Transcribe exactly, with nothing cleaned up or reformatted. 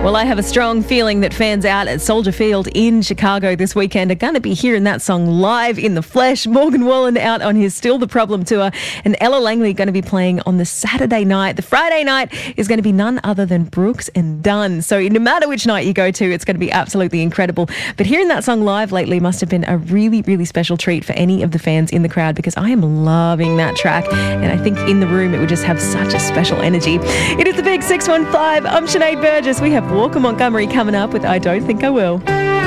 Well, I have a strong feeling that fans out at Soldier Field in Chicago this weekend are going to be hearing that song live in the flesh. Morgan Wallen out on his Still the Problem tour, and Ella Langley going to be playing on the Saturday night. The Friday night is going to be none other than Brooks and Dunn. So no matter which night you go to, it's going to be absolutely incredible. But hearing that song live lately must have been a really, really special treat for any of the fans in the crowd, because I am loving that track, and I think in the room it would just have such a special energy. It is the Big six one five. I'm Sinead Burgess. We have Walker Montgomery coming up with I Don't Think I Will.